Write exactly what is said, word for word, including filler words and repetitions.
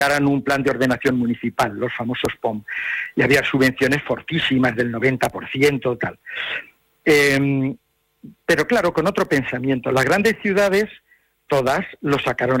sacaran un plan de ordenación municipal, los famosos P O M, y había subvenciones fortísimas del noventa por ciento, tal. Eh, pero claro, con otro pensamiento, las grandes ciudades, todas lo sacaron